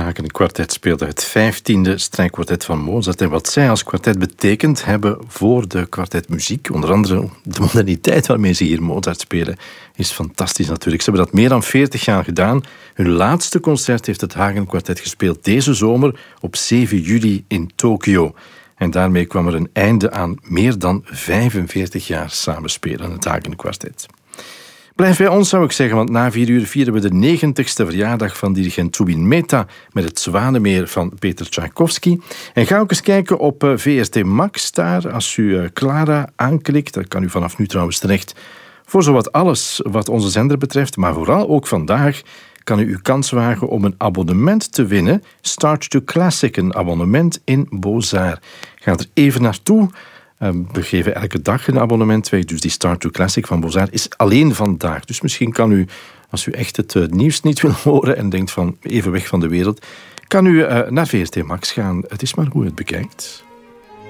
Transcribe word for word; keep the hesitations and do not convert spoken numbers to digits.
Hagen Kwartet speelde het vijftiende strijkkwartet van Mozart. En wat zij als kwartet betekend hebben voor de kwartetmuziek, onder andere de moderniteit waarmee ze hier Mozart spelen, is fantastisch natuurlijk. Ze hebben dat meer dan veertig jaar gedaan. Hun laatste concert heeft het Hagen Kwartet gespeeld deze zomer op zeven juli in Tokio. En daarmee kwam er een einde aan meer dan vijfenveertig jaar samenspelen, het Hagen Kwartet. Blijf bij ons, zou ik zeggen, want na vier uur vieren we de negentigste verjaardag van dirigent Zubin Mehta met het Zwanemeer van Peter Tchaikovsky. En ga ook eens kijken op V R T Max daar. Als u Clara aanklikt, dat kan u vanaf nu trouwens terecht voor zowat alles wat onze zender betreft, maar vooral ook vandaag kan u uw kans wagen om een abonnement te winnen. Start to Classic, een abonnement in Beaux-Arts. Ga er even naartoe. We geven elke dag een abonnement weg, dus die Start to Classic van Beaux-Arts is alleen vandaag. Dus misschien kan u, als u echt het uh, nieuws niet wil horen en denkt van even weg van de wereld, kan u uh, naar V R T Max gaan. Het is maar hoe u het bekijkt.